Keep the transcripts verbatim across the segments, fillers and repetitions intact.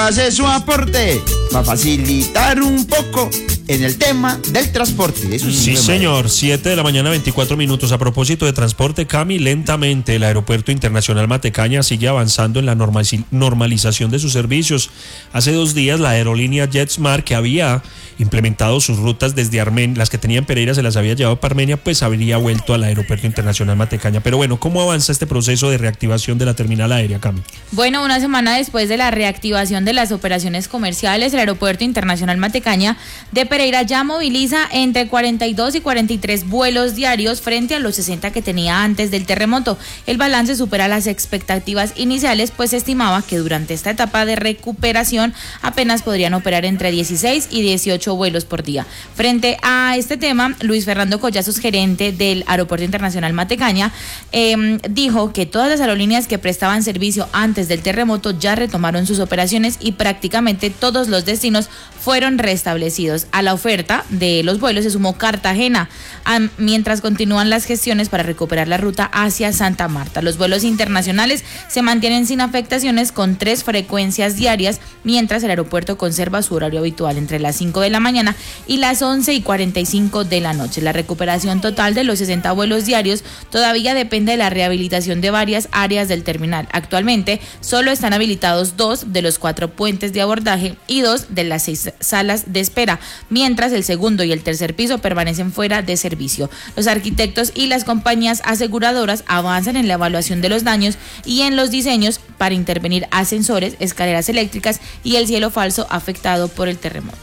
hace su aporte para facilitar un poco en el tema del transporte. Eso sí, señor. siete de la mañana, veinticuatro minutos. A propósito de transporte, Cami, lentamente el Aeropuerto Internacional Matecaña sigue avanzando en la normalización de sus servicios. Hace dos días la aerolínea JetSmart, que había implementado sus rutas desde Armenia, las que tenían Pereira se las había llevado para Armenia, pues habría vuelto al Aeropuerto Internacional Matecaña. Pero bueno, ¿cómo avanza este proceso de reactivación de la terminal aérea, Cami? Bueno, una semana después de la reactivación de las operaciones comerciales, el Aeropuerto Internacional Matecaña de Pereira ya moviliza entre cuarenta y dos y cuarenta y tres vuelos diarios frente a los sesenta que tenía antes del terremoto. El balance supera las expectativas iniciales, pues se estimaba que durante esta etapa de recuperación apenas podrían operar entre dieciséis y dieciocho vuelos por día. Frente a este tema, Luis Fernando Collazos, gerente del Aeropuerto Internacional Matecaña, eh, dijo que todas las aerolíneas que prestaban servicio antes del terremoto ya retomaron sus operaciones y prácticamente todos los destinos fueron restablecidos. A la oferta de los vuelos se sumó Cartagena, mientras continúan las gestiones para recuperar la ruta hacia Santa Marta. Los vuelos internacionales se mantienen sin afectaciones con tres frecuencias diarias, mientras el aeropuerto conserva su horario habitual entre las cinco de la mañana y las once y cuarenta y cinco de la noche. La recuperación total de los sesenta vuelos diarios todavía depende de la rehabilitación de varias áreas del terminal. Actualmente solo están habilitados dos de los cuatro puentes de abordaje y dos de las seis salas de espera, mientras el segundo y el tercer piso permanecen fuera de servicio. Los arquitectos y las compañías aseguradoras avanzan en la evaluación de los daños y en los diseños para intervenir ascensores, escaleras eléctricas y el cielo falso afectado por el terremoto.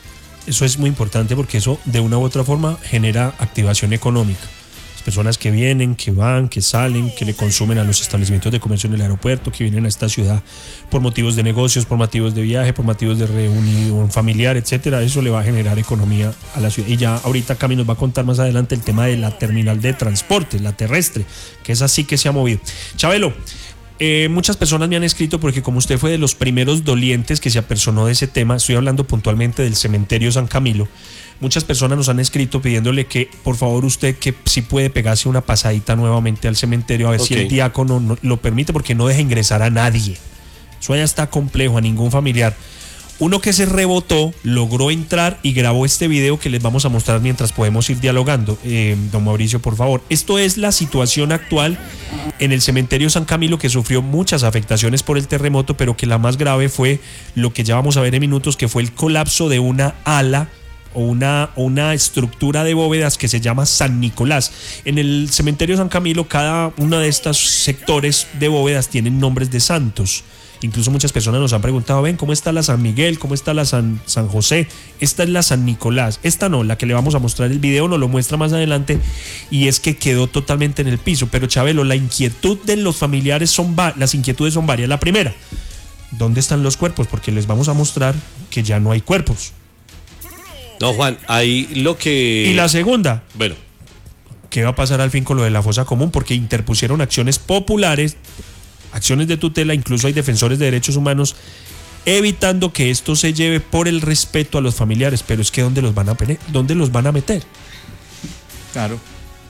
Eso es muy importante porque eso de una u otra forma genera activación económica. Las personas que vienen, que van, que salen, que le consumen a los establecimientos de comercio en el aeropuerto, que vienen a esta ciudad por motivos de negocios, por motivos de viaje, por motivos de reunión familiar, etcétera, eso le va a generar economía a la ciudad. Y ya ahorita Cami nos va a contar más adelante el tema de la terminal de transporte, la terrestre, que es así que se ha movido. Chabelo, Eh, muchas personas me han escrito porque como usted fue de los primeros dolientes que se apersonó de ese tema, estoy hablando puntualmente del cementerio San Camilo, muchas personas nos han escrito pidiéndole que por favor usted que si puede pegarse una pasadita nuevamente al cementerio a ver okay. si el diácono no, lo permite, porque no deja ingresar a nadie, eso ya está complejo, a ningún familiar. Uno que se rebotó logró entrar y grabó este video que les vamos a mostrar mientras podemos ir dialogando. Eh, don Mauricio, por favor. Esto es la situación actual en el cementerio San Camilo, que sufrió muchas afectaciones por el terremoto, pero que la más grave fue lo que ya vamos a ver en minutos, que fue el colapso de una ala o una, una estructura de bóvedas que se llama San Nicolás. En el cementerio San Camilo, cada uno de estos sectores de bóvedas tienen nombres de santos. Incluso muchas personas nos han preguntado, ven, ¿cómo está la San Miguel? ¿Cómo está la San, San José? Esta es la San Nicolás. Esta no, la que le vamos a mostrar, el video nos lo muestra más adelante, y es que quedó totalmente en el piso. Pero Chabelo, la inquietud de los familiares son va- las inquietudes son varias. La primera, ¿dónde están los cuerpos? Porque les vamos a mostrar que ya no hay cuerpos. No, Juan, ahí lo que... Y la segunda, bueno, ¿qué va a pasar al fin con lo de la fosa común? Porque interpusieron acciones populares, acciones de tutela, incluso hay defensores de derechos humanos evitando que esto se lleve por el respeto a los familiares, pero es que ¿dónde los van a poner? ¿Dónde los van a meter? Claro.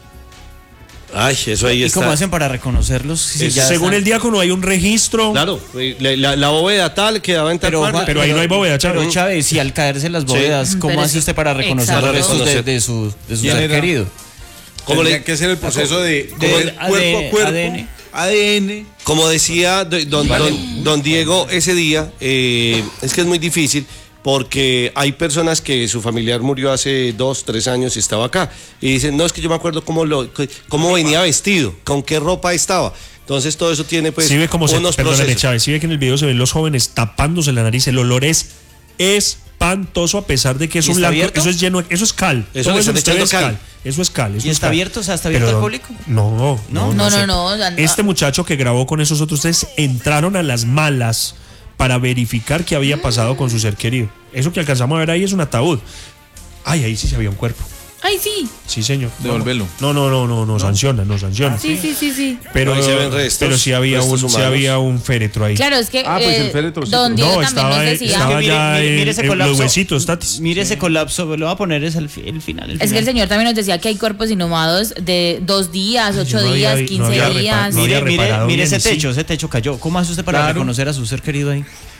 Ay, eso ahí ¿Y está. cómo hacen para reconocerlos? Si ya Según están... el diácono hay un registro. Claro, la, la, la bóveda tal quedaba en tal Pero, parte. pero ahí no hay bóveda, Chávez. Pero Chávez, si al caerse las bóvedas, Sí. ¿cómo Pero hace sí, usted para reconocer exacto. los restos de, de su, de su ser querido? ¿Cómo Tendría le- que ser el proceso de, de- de de cuerpo a cuerpo, A D N. A D N. Como decía don, don, don Diego ese día, eh, es que es muy difícil porque hay personas que su familiar murió hace dos, tres años y estaba acá. Y dicen, no, es que yo me acuerdo cómo, lo, cómo venía vestido, con qué ropa estaba. Entonces todo eso tiene pues Sí ve cómo se, unos perdóname, procesos. Chávez, sí ve que en el video se ven los jóvenes tapándose la nariz, el olor es espantoso a pesar de que es ¿Y un está blanco, abierto? eso es lleno, eso es cal. Eso Todo le eso están que usted ve echando es cal. cal. Eso es cal. Eso ¿Y es está cal. abierto? O sea, ¿está abierto Pero al público? No, no, No, no, sé. no, no, o sea, no. Este muchacho que grabó con esos otros tres entraron a las malas para verificar qué había pasado con su ser querido. Eso que alcanzamos a ver ahí es un ataúd. Ay, ahí sí se había un cuerpo. Ay, sí. Sí, señor. Devolverlo. No, no, no, no, no, sanciona, no sanciona. Sí, sí, sí, sí. Pero, Ahí se ven restos, pero sí había restos un, sí humanos. había un féretro ahí. Claro, es que Ah, pues eh, el féretro, sí. don Diego No, también estaba, nos decía. estaba Es que mire, ya mire, mire en- ese en colapso. los huesitos, Tatis. Mire ese colapso, lo va a poner es el, fi- el final. El Es que el final. señor también nos decía que hay cuerpos inhumados de dos días, Ay, ocho yo no había días, vi- quince no había días. repa- no había Mire, mire, reparado mire bien, ese sí. techo, ese techo cayó. ¿Cómo hace usted para Claro. reconocer a su ser querido ahí?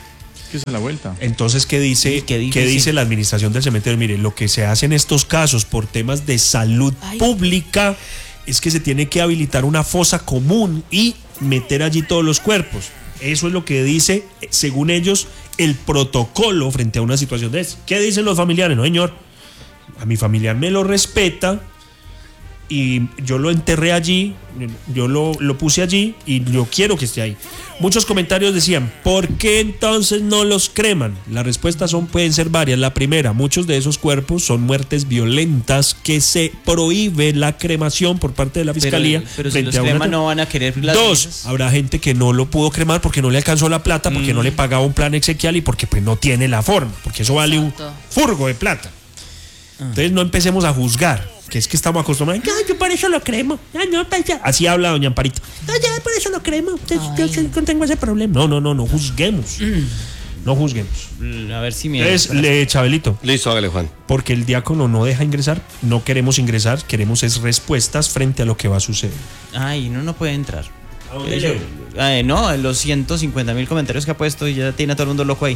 Que es la vuelta. Entonces, ¿qué dice, qué ¿qué difícil. dice la administración del cementerio? Mire, lo que se hace en estos casos por temas de salud Ay. pública es que se tiene que habilitar una fosa común y meter allí todos los cuerpos. Eso es lo que dice, según ellos, el protocolo frente a una situación de esta. ¿Qué dicen los familiares? No, señor, a mi familiar me lo respeta y yo lo enterré allí, yo lo, lo puse allí y yo quiero que esté ahí. Muchos comentarios decían, ¿por qué entonces no los creman? Las respuestas son, pueden ser varias. La primera, muchos de esos cuerpos son muertes violentas que se prohíbe la cremación por parte de la fiscalía. Pero, pero si frente los a una- creman no van a querer las Dos, cenizas. habrá gente que no lo pudo cremar porque no le alcanzó la plata, porque Mm. no le pagaba un plan exequial y porque pues no tiene la forma, porque eso vale un Exacto. furgo de plata. Entonces no empecemos a juzgar, que es que estamos acostumbrados. Ay, yo por eso lo cremo. Ay, no, pues ya. Así habla doña Amparito. Ay, ya, por eso lo cremo. Yo, yo- yo no tengo ese problema. No, no, no, no juzguemos. No juzguemos. A ver si me. Entonces, le, Chabelito, Listo, hágale, Juan. porque el diácono no deja ingresar, no queremos ingresar, queremos es respuestas frente a lo que va a suceder. Ay, no, no puede entrar. dónde Eh, yo- leo? ay, no, en los ciento cincuenta mil comentarios que ha puesto y ya tiene a todo el mundo loco ahí.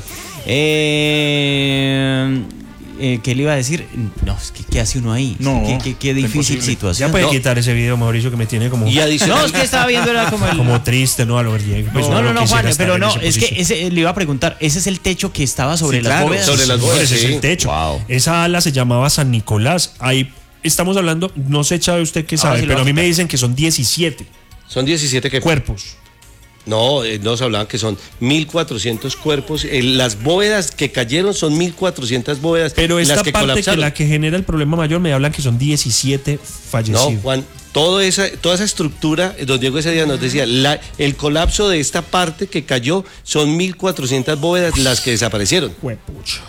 Eh, eh, ¿Qué le iba a decir? No, es que ¿qué hace uno ahí? No, Qué, qué- qué difícil imposible. situación. Ya puede No. quitar ese video, Mauricio, que me tiene como, Y No, adicional. es que estaba viendo era como el. como triste, ¿no? A lo Diego. Pues no, uno no, no, quisiera Juan, estar pero en no, esa es que posición. ese, le iba a preguntar, ¿ese es el techo que estaba sobre Sí, las claro, bóvedas? sobre las Señores, bóvedas, ese es sí. el techo. Wow. Esa ala se llamaba San Nicolás. Ahí estamos hablando, no sé, Chávez, usted qué Ahora sabe, sí lo pero va a a mí me quitar. dicen que son diecisiete Son diecisiete que. cuerpos. No, eh, nos hablaban que son mil cuatrocientos cuerpos. Eh, las bóvedas que cayeron son mil cuatrocientas bóvedas. Pero esta las que parte que colapsaron. la que genera el problema mayor me hablan que son diecisiete fallecidos. No, Juan, todo esa, toda esa estructura, eh, don Diego ese día nos decía, la- el colapso de esta parte que cayó son mil cuatrocientas bóvedas las que desaparecieron. Huepucho.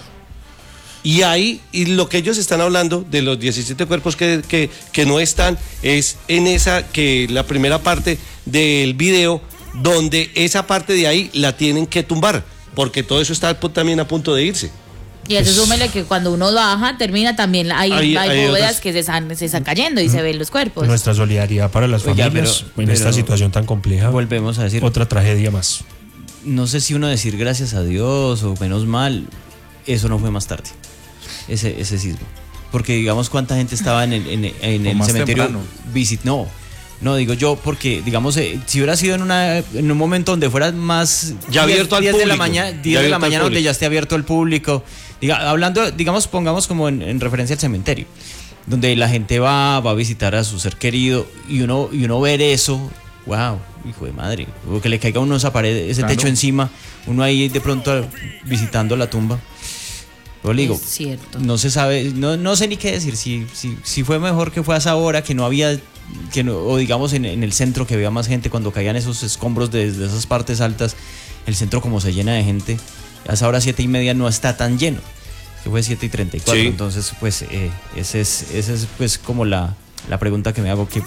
Y ahí, y lo que ellos están hablando de los diecisiete cuerpos que, que, que no están, es en esa, que la primera parte del video, donde esa parte de ahí la tienen que tumbar, porque todo eso está también a punto de irse. Y eso súmele que cuando uno baja, termina también, hay, Hay- hay, hay bóvedas otras- que se están, se están cayendo y se ven los cuerpos. Nuestra solidaridad para las Oiga, familias pero- en esta pero- situación tan compleja. Volvemos a decir, Otra tragedia más. no sé si uno decir gracias a Dios o menos mal, eso no fue más tarde, ese, ese sismo. Porque digamos cuánta gente estaba en el, en, en O el más cementerio temprano. visit, no, no digo yo porque digamos eh, si hubiera sido en una en un momento donde fuera más Ya abierto al diez de la público. mañana, Ya diez de abierto la al mañana donde público. ya esté abierto al público, diga, hablando, digamos pongamos como en, en referencia al cementerio, donde la gente va, va a visitar a su ser querido y uno y uno ver eso, wow, hijo de madre, o que le caiga a uno esa pared, ese Claro. techo encima, uno ahí de pronto visitando la tumba. Yo le digo, Es cierto. no se sabe, no, no sé ni qué decir, si, si, si fue mejor que fue a esa hora, que no había, que no, o digamos en, en el centro que había más gente cuando caían esos escombros de, de esas partes altas, el centro como se llena de gente, a esa hora siete y media no está tan lleno, que fue siete y treinta y cuatro, Sí. entonces pues eh, ese es, ese es pues como la, la pregunta que me hago, que no,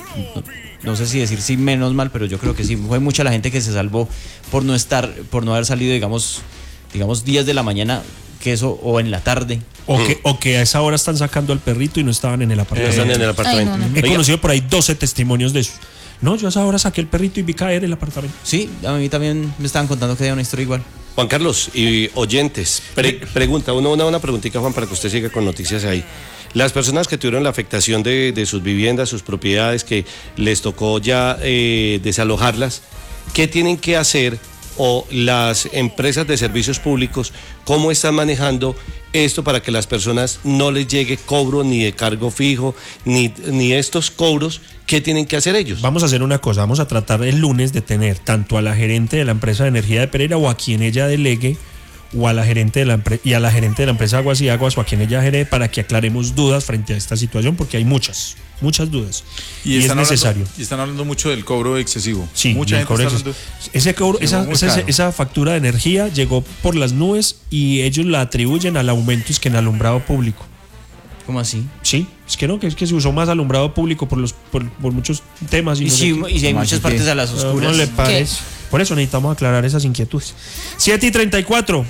no sé si decir sí menos mal, pero yo creo que sí, fue mucha la gente que se salvó por no estar, por no haber salido digamos, digamos diez de la mañana, que eso, o en la tarde. O que, o que a esa hora están sacando al perrito y no estaban en el No apartamento. están en el apartamento. Ay, no, no. He Oiga, conocido por ahí doce testimonios de eso. No, yo a esa hora saqué el perrito y vi caer el apartamento. Sí, a mí también me estaban contando que había una historia igual. Juan Carlos y oyentes, pre- pregunta, una, una, una preguntita, Juan, para que usted siga con noticias ahí. Las personas que tuvieron la afectación de, de sus viviendas, sus propiedades, que les tocó ya eh, desalojarlas, ¿qué tienen que hacer? O las empresas de servicios públicos, ¿cómo están manejando esto para que las personas no les llegue cobro ni de cargo fijo, ni, ni estos cobros? ¿Qué tienen que hacer ellos? Vamos a hacer una cosa, vamos a tratar el lunes de tener tanto a la gerente de la empresa de energía de Pereira o a quien ella delegue o a la gerente de la empre- y a la gerente de la empresa Aguas y Aguas o a quien ella herede para que aclaremos dudas frente a esta situación porque hay muchas, muchas dudas y, es están necesario. Hablando, y están hablando mucho del cobro excesivo. Sí, Mucha el gente cobro está exces- hablando. ese cobro, Llegó esa, muy esa, caro. esa factura de energía llegó por las nubes y ellos la atribuyen al aumento es que en alumbrado público. ¿Cómo así? Sí, es que no, que es que se usó más alumbrado público por los por, por muchos temas. Y, Y, no sé si, qué. y si hay No, muchas así partes que- a las No, oscuras. no le parece. Por eso necesitamos aclarar esas inquietudes. siete y treinta y cuatro.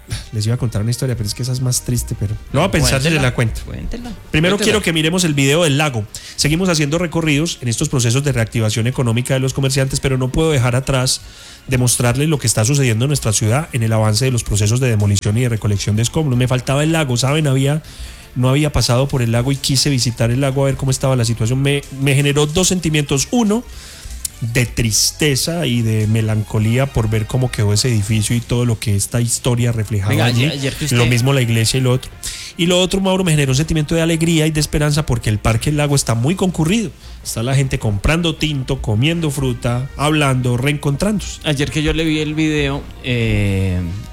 les iba a contar una historia, pero es que esa es más triste, pero lo voy a pensar si se la cuento. Cuéntela. Primero Cuéntela. quiero que miremos el video del lago. Seguimos haciendo recorridos en estos procesos de reactivación económica de los comerciantes, pero no puedo dejar atrás de mostrarles lo que está sucediendo en nuestra ciudad en el avance de los procesos de demolición y de recolección de escombros. Me faltaba el lago, ¿saben? Había, no había pasado por el lago y quise visitar el lago a ver cómo estaba la situación. Me, me generó dos sentimientos. Uno, de tristeza y de melancolía por ver cómo quedó ese edificio y todo lo que esta historia reflejaba Venga, allí. ayer- ayer que usted- Lo mismo la iglesia y lo otro. Y lo otro, Mauro, me generó un sentimiento de alegría y de esperanza porque el Parque El Lago está muy concurrido. Está la gente comprando tinto, comiendo fruta, hablando, reencontrándose. Ayer que yo le vi el video, eh,